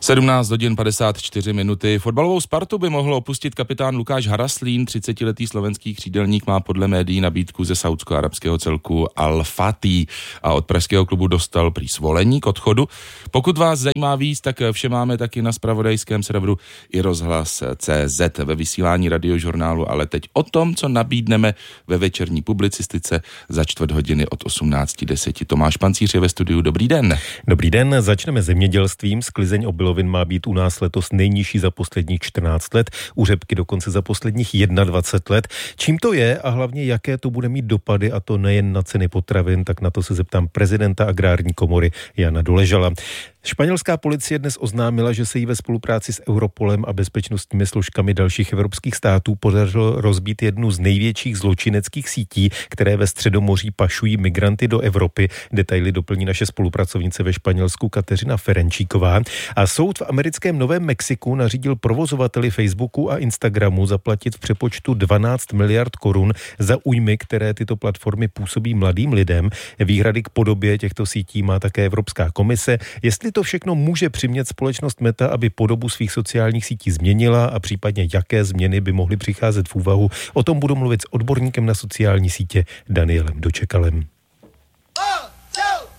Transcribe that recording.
17 hodin 54 minuty. Fotbalovou Spartu by mohl opustit kapitán Lukáš Haraslín. 30letý slovenský křídelník má podle médií nabídku ze saúdsko-arabského celku Al Fatih a od pražského klubu dostal prý svolení k odchodu. Pokud vás zajímá víc, tak vše máme taky na zpravodajském serveru i rozhlas.cz ve vysílání radiožurnálu, ale teď o tom, co nabídneme ve večerní publicistice za čtvrt hodiny od 18:10. Tomáš Pancíř je ve studiu. Dobrý den. Dobrý den, začneme zemědělstvím. Sklizeň obilovin má být u nás letos nejnižší za posledních 14 let, u řepky dokonce za posledních 21 let. Čím to je a hlavně jaké to bude mít dopady, a to nejen na ceny potravin, tak na to se zeptám prezidenta Agrární komory Jana Doležala. Španělská policie dnes oznámila, že se jí ve spolupráci s Europolem a bezpečnostními složkami dalších evropských států podařilo rozbít jednu z největších zločineckých sítí, které ve Středomoří pašují migranty do Evropy. Detaily doplní naše spolupracovnice ve Španělsku Kateřina Ferenčíková. A soud v americkém Novém Mexiku nařídil provozovateli Facebooku a Instagramu zaplatit v přepočtu 12 miliard korun za újmy, které tyto platformy působí mladým lidem. Výhrady k podobě těchto sítí má také Evropská komise. Jestli to všechno může přimět společnost Meta, aby podobu svých sociálních sítí změnila a případně jaké změny by mohly přicházet v úvahu, o tom budu mluvit s odborníkem na sociální sítě Danielem Dočekalem.